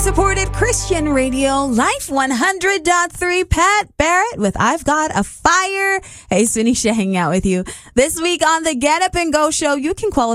supported Christian radio, Life 100.3. Pat Barrett with I've Got a Fire. Hey, Sunisha hanging out with you. This week on the Get Up and Go show, you can qualify